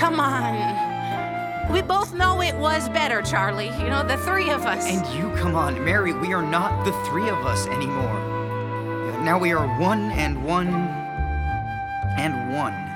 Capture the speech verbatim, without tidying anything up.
come on. We both know it was better, Charlie. You know, the three of us. And you, come on, Mary, we are not the three of us anymore. Now we are one and one and one.